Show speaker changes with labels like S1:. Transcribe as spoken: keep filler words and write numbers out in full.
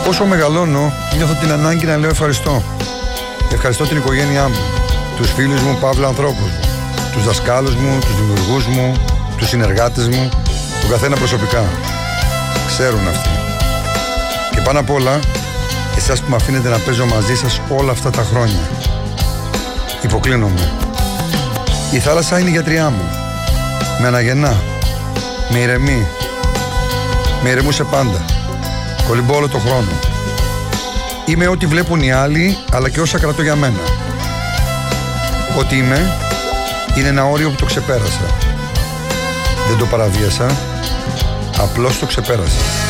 S1: Όσο μεγαλώνω, νιώθω την ανάγκη να λέω ευχαριστώ. Ευχαριστώ την οικογένειά μου, τους φίλους μου, παύλα ανθρώπους μου, τους δασκάλους μου, τους δημιουργούς μου, τους συνεργάτες μου, τον καθένα προσωπικά. Ξέρουν αυτοί. Και πάνω απ' όλα, εσάς που με αφήνετε να παίζω μαζί σας όλα αυτά τα χρόνια. Υποκλίνομαι. Η θάλασσα είναι η γιατριά μου. Με αναγεννά. Με ηρεμεί. Με ηρεμούσε πάντα. Κολυμπώ όλο το χρόνο. Είμαι ό,τι βλέπουν οι άλλοι, αλλά και όσα κρατώ για μένα. Ό,τι είμαι, είναι ένα όριο που το ξεπέρασα. Δεν το παραβίασα, απλώς το ξεπέρασα.